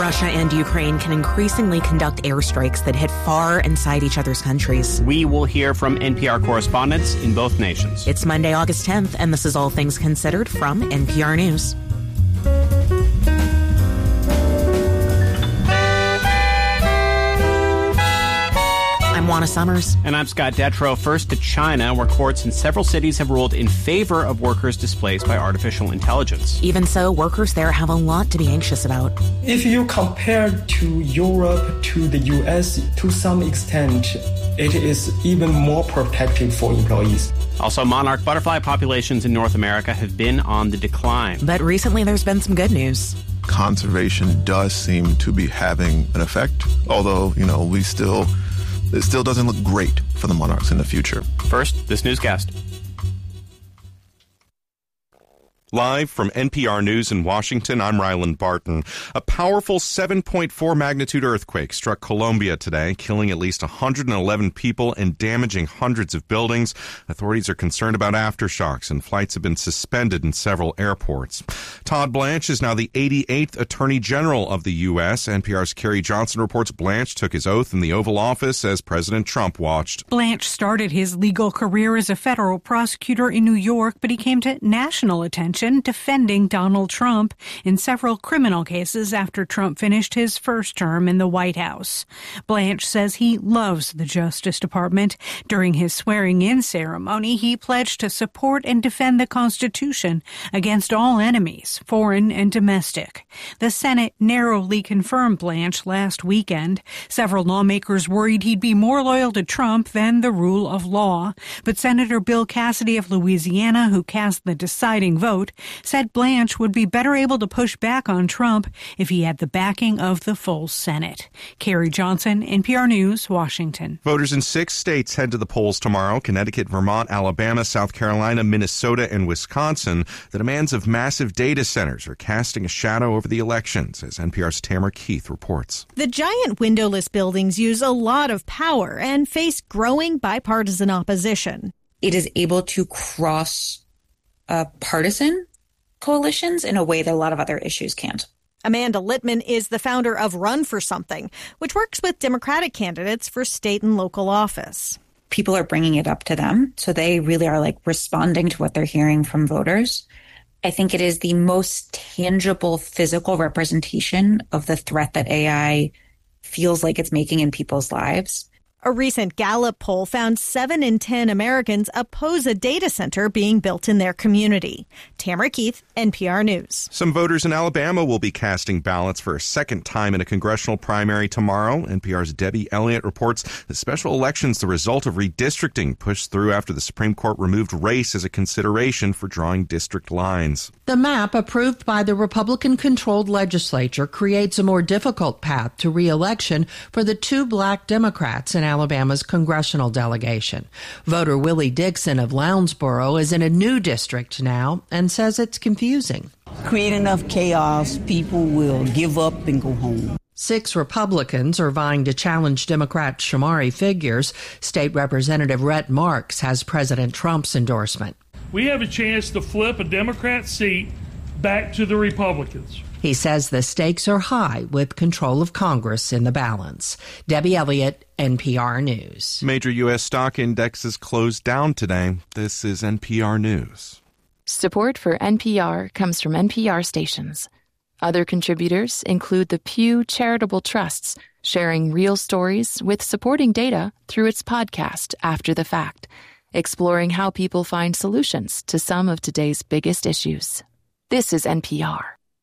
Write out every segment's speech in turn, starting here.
Russia and Ukraine can increasingly conduct airstrikes that hit far inside each other's countries. We will hear from NPR correspondents in both nations. It's Monday, August 10th, and this is All Things Considered from NPR News. I'm Juana Summers. And I'm Scott Detrow. First to China, where courts in several cities have ruled in favor of workers displaced by artificial intelligence. Even so, workers there have a lot to be anxious about. If you compare to Europe, to the US, to some extent, it is even more protective for employees. Also, monarch butterfly populations in North America have been on the decline. But recently there's been some good news. Conservation does seem to be having an effect, although, it still doesn't look great for the monarchs in the future. First, this newscast. Live from NPR News in Washington, I'm Ryland Barton. A powerful 7.4 magnitude earthquake struck Colombia today, killing at least 111 people and damaging hundreds of buildings. Authorities are concerned about aftershocks, and flights have been suspended in several airports. Todd Blanche is now the 88th Attorney General of the U.S. NPR's Carrie Johnson reports Blanche took his oath in the Oval Office as President Trump watched. Blanche started his legal career as a federal prosecutor in New York, but he came to national attention defending Donald Trump in several criminal cases after Trump finished his first term in the White House. Blanche says he loves the Justice Department. During his swearing-in ceremony, he pledged to support and defend the Constitution against all enemies, foreign and domestic. The Senate narrowly confirmed Blanche last weekend. Several lawmakers worried he'd be more loyal to Trump than the rule of law. But Senator Bill Cassidy of Louisiana, who cast the deciding vote, said Blanche would be better able to push back on Trump if he had the backing of the full Senate. Carrie Johnson, NPR News, Washington. Voters in 6 states head to the polls tomorrow: Connecticut, Vermont, Alabama, South Carolina, Minnesota, and Wisconsin. The demands of massive data centers are casting a shadow over the elections, as NPR's Tamara Keith reports. The giant windowless buildings use a lot of power and face growing bipartisan opposition. It is able to cross partisan coalitions in a way that a lot of other issues can't. Amanda Littman is the founder of Run for Something, which works with Democratic candidates for state and local office. People are bringing it up to them, so they really are responding to what they're hearing from voters. I think it is the most tangible physical representation of the threat that AI feels like it's making in people's lives. A recent Gallup poll found 7 in 10 Americans oppose a data center being built in their community. Tamara Keith, NPR News. Some voters in Alabama will be casting ballots for a second time in a congressional primary tomorrow. NPR's Debbie Elliott reports the special election's the result of redistricting pushed through after the Supreme Court removed race as a consideration for drawing district lines. The map approved by the Republican-controlled legislature creates a more difficult path to re-election for the 2 black Democrats in Alabama's congressional delegation. Voter Willie Dixon of Lounsboro is in a new district now and says it's confusing. Create enough chaos, people will give up and go home. 6 Republicans are vying to challenge Democrat Shamari figures. State Representative Rhett Marks has President Trump's endorsement. We have a chance to flip a Democrat seat back to the Republicans. He says the stakes are high with control of Congress in the balance. Debbie Elliott, NPR News. Major U.S. stock indexes closed down today. This is NPR News. Support for NPR comes from NPR stations. Other contributors include the Pew Charitable Trusts, sharing real stories with supporting data through its podcast, After the Fact, exploring how people find solutions to some of today's biggest issues. This is NPR.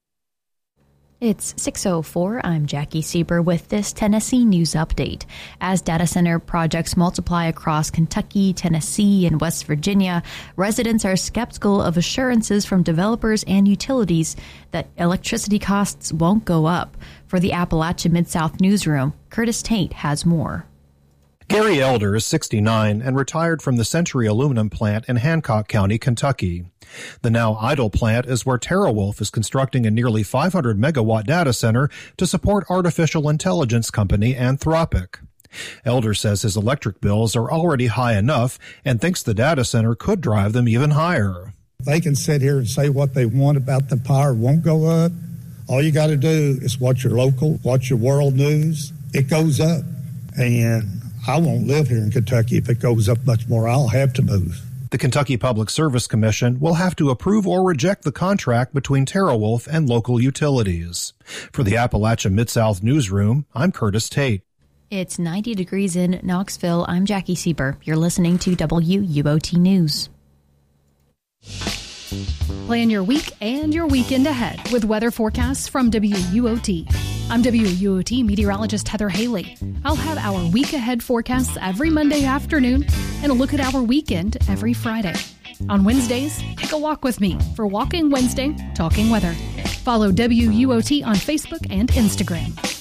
It's 6:04. I'm Jackie Sieber with this Tennessee news update. As data center projects multiply across Kentucky, Tennessee, and West Virginia, residents are skeptical of assurances from developers and utilities that electricity costs won't go up. For the Appalachia Mid-South newsroom, Curtis Tate has more. Gary Elder is 69 and retired from the Century Aluminum plant in Hancock County, Kentucky. The now idle plant is where TeraWulf is constructing a nearly 500-megawatt data center to support artificial intelligence company Anthropic. Elder says his electric bills are already high enough and thinks the data center could drive them even higher. They can sit here and say what they want about the power won't go up. All you got to do is watch your local, watch your world news. It goes up. And I won't live here in Kentucky if it goes up much more. I'll have to move. The Kentucky Public Service Commission will have to approve or reject the contract between TeraWulf and local utilities. For the Appalachia Mid-South Newsroom, I'm Curtis Tate. It's 90 degrees in Knoxville. I'm Jackie Sieber. You're listening to WUOT News. Plan your week and your weekend ahead with weather forecasts from WUOT. I'm WUOT meteorologist Heather Haley. I'll have our week ahead forecasts every Monday afternoon and a look at our weekend every Friday. On Wednesdays, take a walk with me for Walking Wednesday, Talking Weather. Follow WUOT on Facebook and Instagram.